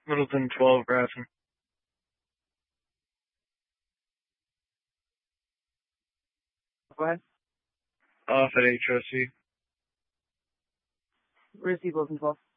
Middleton 12, Grafton. Go ahead. Off at HOC. Receive Wilson 12.